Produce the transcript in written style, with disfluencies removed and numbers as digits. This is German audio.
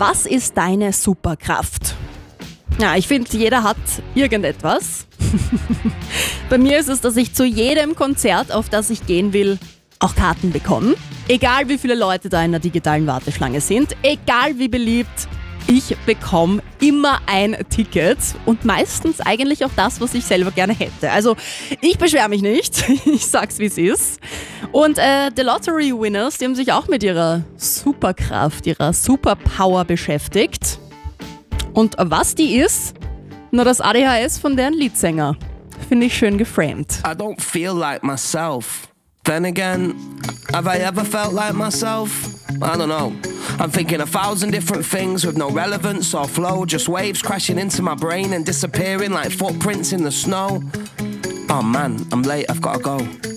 Was ist deine Superkraft? Ja, ich finde, jeder hat irgendetwas. Bei mir ist es, dass ich zu jedem Konzert, auf das ich gehen will, auch Karten bekomme. Egal wie viele Leute da in der digitalen Warteschlange sind, egal wie beliebt, ich bekomme immer ein Ticket und meistens eigentlich auch das, was ich selber gerne hätte. Also ich beschwere mich nicht, ich sag's wie es ist. Und die Lottery Winners, die haben sich auch mit ihrer Superkraft, ihrer Superpower beschäftigt. Und was die ist? Na, das ADHS von deren Leadsänger. Finde ich schön geframed. I don't feel like myself. Then again, have I ever felt like myself? I don't know. I'm thinking 1,000 different things with no relevance or flow. Just waves crashing into my brain and disappearing like footprints in the snow. Oh man, I'm late, I've gotta go.